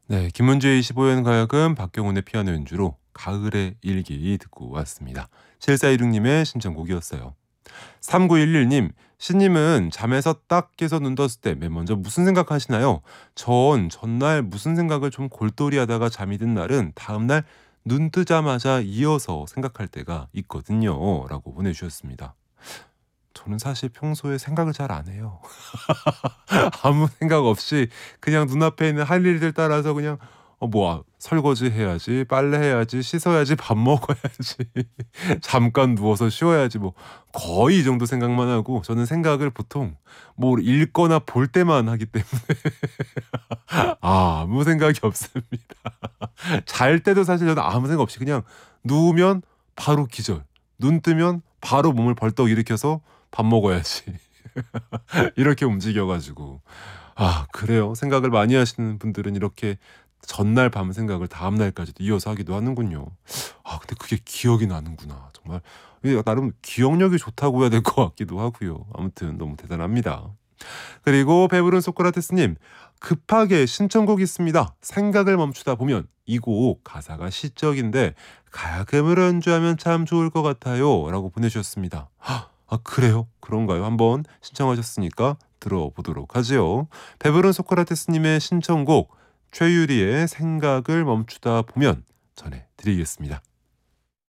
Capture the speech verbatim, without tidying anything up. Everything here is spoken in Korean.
네, 김문주의 이십오 연 가요금, 박경훈의 피아노 연주로 가을의 일기 듣고 왔습니다. 칠사이육 님의 신청곡이었어요. 삼구일일 님, 신님은 잠에서 딱 깨서 눈 떴을 때 맨 먼저 무슨 생각하시나요? 전 전날 무슨 생각을 좀 골똘히 하다가 잠이 든 날은 다음날 눈 뜨자마자 이어서 생각할 때가 있거든요. 라고 보내주셨습니다. 저는 사실 평소에 생각을 잘 안 해요. 아무 생각 없이 그냥 눈앞에 있는 할 일들 따라서 그냥 어 뭐 설거지 해야지, 빨래 해야지, 씻어야지, 밥 먹어야지, 잠깐 누워서 쉬어야지, 뭐 거의 이 정도 생각만 하고, 저는 생각을 보통 뭘 읽거나 볼 때만 하기 때문에 아무 생각이 없습니다. 잘 때도 사실 저는 아무 생각 없이 그냥 누우면 바로 기절, 눈 뜨면 바로 몸을 벌떡 일으켜서 밥 먹어야지. 이렇게 움직여 가지고. 아 그래요. 생각을 많이 하시는 분들은 이렇게 전날 밤 생각을 다음 날까지도 이어서 하기도 하는군요. 아 근데 그게 기억이 나는구나. 정말 이게 나름 기억력이 좋다고 해야 될 것 같기도 하고요. 아무튼 너무 대단합니다. 그리고 배부른 소크라테스님, 급하게 신청곡 있습니다. 생각을 멈추다 보면. 이 곡 가사가 시적인데 가야금을 연주하면 참 좋을 것 같아요. 라고 보내주셨습니다. 아 그래요? 그런가요? 한번 신청하셨으니까 들어보도록 하지요. 배부른 소크라테스님의 신청곡 최유리의 생각을 멈추다 보면 전해드리겠습니다.